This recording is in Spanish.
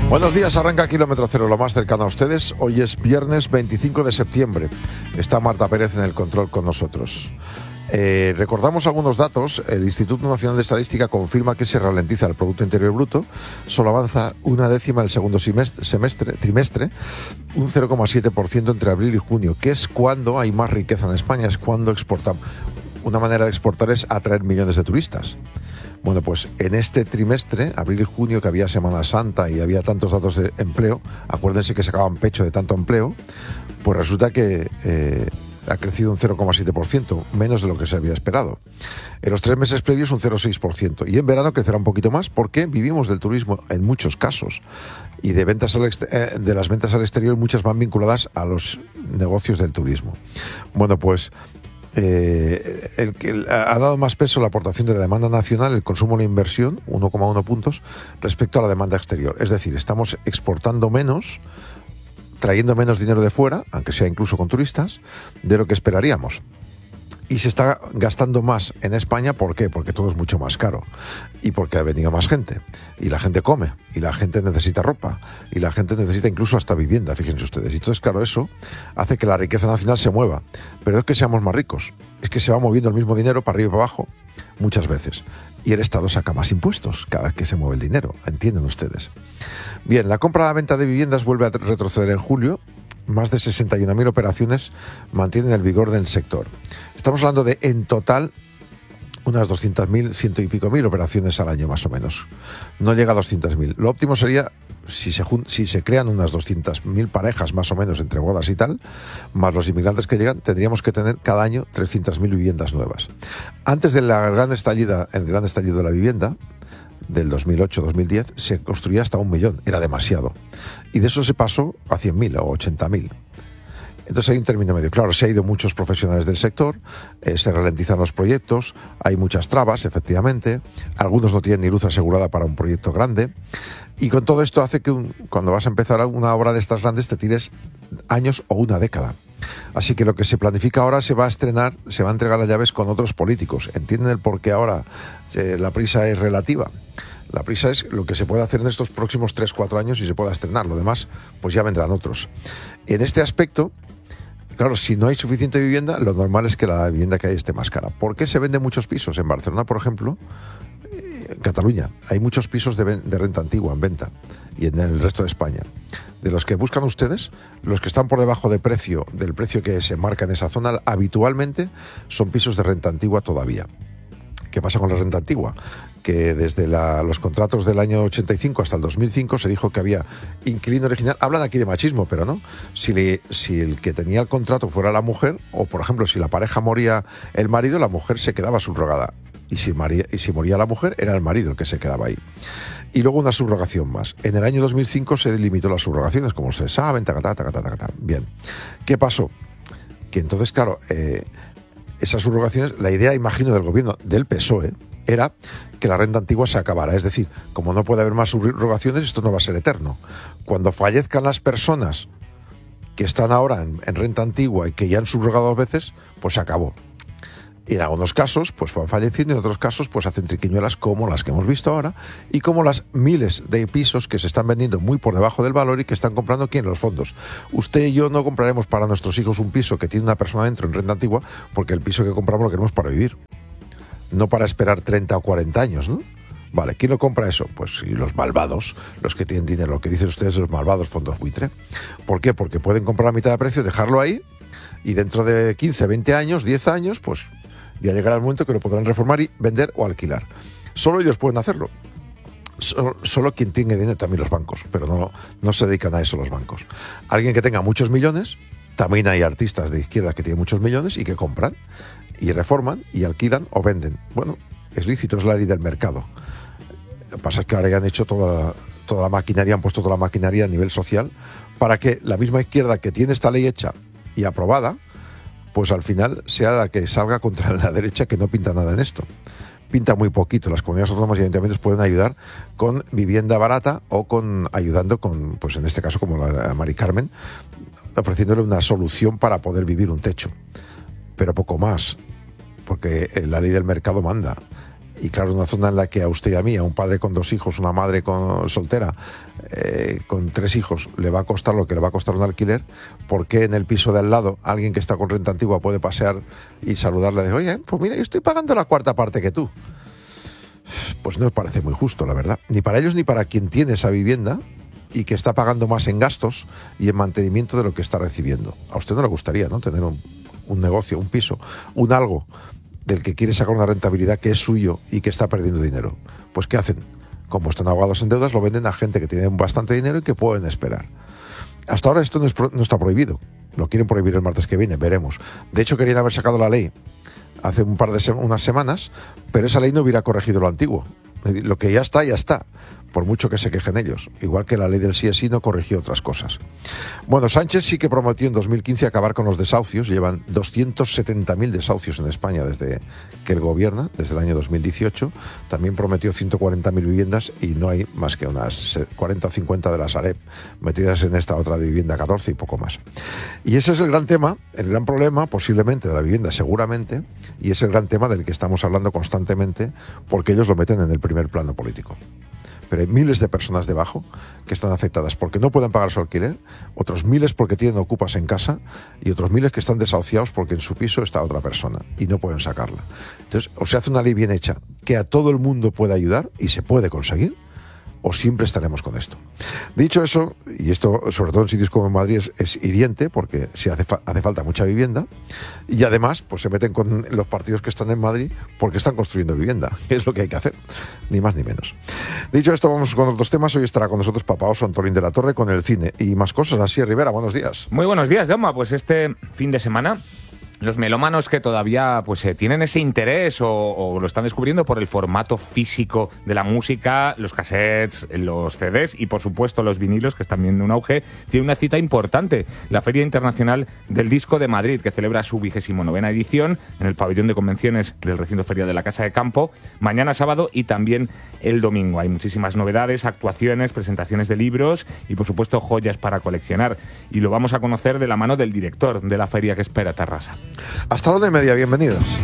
Buenos días, arranca Kilómetro Cero, lo más cercano a ustedes. Hoy es viernes 25 de septiembre. Está Marta Pérez en el control con nosotros. Recordamos algunos datos. El Instituto Nacional de Estadística confirma que se ralentiza el Producto Interior Bruto. Solo avanza una décima el segundo trimestre, un 0,7% entre abril y junio, que es cuando hay más riqueza en España, es cuando exportamos. Una manera de exportar es atraer millones de turistas. Bueno, pues en este trimestre, abril y junio, que había Semana Santa y había tantos datos de empleo, acuérdense que sacaban pecho de tanto empleo, pues resulta que ha crecido un 0,7%, menos de lo que se había esperado. En los 3 meses previos un 0,6%. Y en verano crecerá un poquito más porque vivimos del turismo en muchos casos. Y de las ventas al exterior, muchas van vinculadas a los negocios del turismo. Bueno, pues el que ha dado más peso la aportación de la demanda nacional, el consumo y la inversión, 1,1 puntos, respecto a la demanda exterior. Es decir, estamos exportando menos, trayendo menos dinero de fuera, aunque sea incluso con turistas, de lo que esperaríamos. Y se está gastando más en España, ¿por qué? Porque todo es mucho más caro y porque ha venido más gente y la gente come y la gente necesita ropa y la gente necesita incluso hasta vivienda, fíjense ustedes. Y entonces, claro, eso hace que la riqueza nacional se mueva, pero no es que seamos más ricos, es que se va moviendo el mismo dinero para arriba y para abajo muchas veces y el Estado saca más impuestos cada vez que se mueve el dinero, ¿entienden ustedes? Bien, la compra-venta de viviendas vuelve a retroceder en julio. Más de 61.000 operaciones mantienen el vigor del sector. Estamos hablando de, en total, unas 200.000, ciento y pico mil operaciones al año, más o menos. No llega a 200.000. Lo óptimo sería, si se crean unas 200.000 parejas, más o menos, entre bodas y tal, más los inmigrantes que llegan, tendríamos que tener cada año 300.000 viviendas nuevas. Antes del gran estallido de la vivienda, del 2008-2010, se construía hasta 1 millón, era demasiado. Y de eso se pasó a 100.000 o 80.000. Entonces hay un término medio. Claro, se ha ido muchos profesionales del sector, se ralentizan los proyectos, hay muchas trabas, efectivamente, algunos no tienen ni luz asegurada para un proyecto grande, y con todo esto hace que cuando vas a empezar una obra de estas grandes te tires años o una década. Así que lo que se planifica ahora se va a estrenar, se va a entregar las llaves con otros políticos. ¿Entienden el por qué ahora la prisa es relativa? La prisa es lo que se puede hacer en estos próximos 3-4 años y se pueda estrenar. Lo demás, pues ya vendrán otros. En este aspecto, claro, si no hay suficiente vivienda, lo normal es que la vivienda que hay esté más cara. ¿Por qué se venden muchos pisos? En Barcelona, por ejemplo, en Cataluña, hay muchos pisos de renta antigua en venta y en el resto de España. De los que buscan ustedes, los que están por debajo del precio que se marca en esa zona, habitualmente son pisos de renta antigua todavía. ¿Qué pasa con la renta antigua? Que desde los contratos del año 85 hasta el 2005 se dijo que había inquilino original. Hablan aquí de machismo, pero no. Si el que tenía el contrato fuera la mujer, o por ejemplo, si la pareja moría el marido, la mujer se quedaba subrogada. Y si moría la mujer, era el marido el que se quedaba ahí. Y luego una subrogación más. En el año 2005 se limitó las subrogaciones, como ustedes saben, Bien. ¿Qué pasó? Que entonces, claro, esas subrogaciones, la idea, imagino, del gobierno del PSOE era que la renta antigua se acabara. Es decir, como no puede haber más subrogaciones, esto no va a ser eterno. Cuando fallezcan las personas que están ahora en renta antigua y que ya han subrogado 2 veces, pues se acabó. Y en algunos casos, pues van falleciendo, y en otros casos, pues hacen triquiñuelas como las que hemos visto ahora, y como las miles de pisos que se están vendiendo muy por debajo del valor y que están comprando ¿quién? Los fondos. Usted y yo no compraremos para nuestros hijos un piso que tiene una persona dentro en renta antigua, porque el piso que compramos lo queremos para vivir, no para esperar 30 o 40 años, ¿no? Vale, ¿quién lo compra eso? Pues los malvados, los que tienen dinero, lo que dicen ustedes, los malvados fondos buitre. ¿Por qué? Porque pueden comprar a mitad de precio, dejarlo ahí, y dentro de 15, 20 años, 10 años, pues ya llegará el momento que lo podrán reformar y vender o alquilar. Solo ellos pueden hacerlo. Solo quien tiene dinero, también los bancos, pero no se dedican a eso los bancos. Alguien que tenga muchos millones, también hay artistas de izquierda que tienen muchos millones y que compran y reforman y alquilan o venden. Bueno, es lícito, es la ley del mercado. Lo que pasa es que ahora ya han hecho toda la maquinaria, han puesto toda la maquinaria a nivel social para que la misma izquierda que tiene esta ley hecha y aprobada, pues al final sea la que salga contra la derecha, que no pinta nada en esto. Pinta muy poquito. Las comunidades autónomas y ayuntamientos pueden ayudar con vivienda barata o ayudando con, pues en este caso como la Mari Carmen, ofreciéndole una solución para poder vivir un techo. Pero poco más, porque la ley del mercado manda. y claro, una zona en la que a usted y a mí, a un padre con 2 hijos, una madre soltera, con 3 hijos, le va a costar lo que le va a costar un alquiler, ¿por qué en el piso de al lado alguien que está con renta antigua puede pasear y saludarle de, oye, pues mira, yo estoy pagando la cuarta parte que tú? Pues no me parece muy justo, la verdad, ni para ellos ni para quien tiene esa vivienda y que está pagando más en gastos y en mantenimiento de lo que está recibiendo. A usted no le gustaría, ¿no?, tener un negocio, un piso, un algo del que quiere sacar una rentabilidad que es suyo y que está perdiendo dinero. Pues ¿qué hacen? Como están ahogados en deudas, lo venden a gente que tiene bastante dinero y que pueden esperar. Hasta ahora esto no está prohibido. Lo quieren prohibir el martes que viene, veremos. De hecho, querían haber sacado la ley hace unas semanas, pero esa ley no hubiera corregido lo antiguo. Lo que ya está, por mucho que se quejen ellos. Igual que la ley del sí es sí no corrigió otras cosas. Bueno, Sánchez sí que prometió en 2015 acabar con los desahucios. Llevan 270.000 desahucios en España desde que él gobierna, desde el año 2018. También prometió 140.000 viviendas y no hay más que unas 40 o 50 de la Sareb metidas en esta otra de vivienda 14 y poco más. Y ese es el gran tema, el gran problema posiblemente de la vivienda, seguramente, y es el gran tema del que estamos hablando constantemente porque ellos lo meten en el primer plano político. Pero hay miles de personas debajo que están afectadas porque no pueden pagar su alquiler, otros miles porque tienen ocupas en casa y otros miles que están desahuciados porque en su piso está otra persona y no pueden sacarla. Entonces, o se hace una ley bien hecha que a todo el mundo pueda ayudar y se puede conseguir, o siempre estaremos con esto. Dicho eso, y esto sobre todo en sitios como Madrid es hiriente porque si hace falta mucha vivienda, y además pues se meten con los partidos que están en Madrid porque están construyendo vivienda, que es lo que hay que hacer, ni más ni menos. Dicho esto, vamos con otros temas. Hoy estará con nosotros Papa Oso Antolín de la Torre con el cine y más cosas. Así, Rivera, buenos días. Muy buenos días, Jaume. Pues este fin de semana los melómanos que todavía tienen ese interés o lo están descubriendo por el formato físico de la música, los cassettes, los CDs y por supuesto los vinilos, que están viendo un auge, tiene una cita importante, la Feria Internacional del Disco de Madrid, que celebra su 29ª edición en el pabellón de convenciones del recinto ferial de la Casa de Campo, mañana sábado y también el domingo. Hay muchísimas novedades, actuaciones, presentaciones de libros y por supuesto joyas para coleccionar, y lo vamos a conocer de la mano del director de la feria, que es Pere Terrassa. Hasta la 1:30, bienvenidos.